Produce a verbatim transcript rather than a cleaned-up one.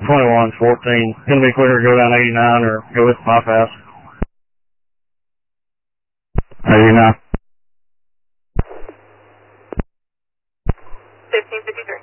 twenty-one fourteen. Gonna be quicker to go down eighty-nine or go with bypass. eighty-nine. fifteen fifty-three.